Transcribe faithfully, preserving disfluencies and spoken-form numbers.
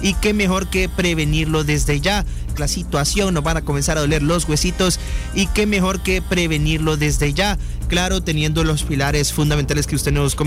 y qué mejor que prevenirlo desde ya. La situación, nos van a comenzar a doler los huesitos y qué mejor que prevenirlo desde ya. Claro, teniendo los pilares fundamentales que usted nos comentó.